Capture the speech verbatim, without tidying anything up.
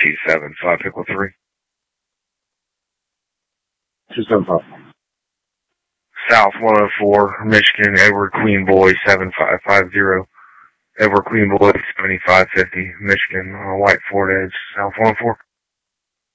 two seven five, pickle three. two seven five. South one oh four, Michigan, Edward Queen Boy, seven five five zero. Edward Queen Boy, seventy-five fifty, Michigan, uh, White Ford Edge, South one oh four.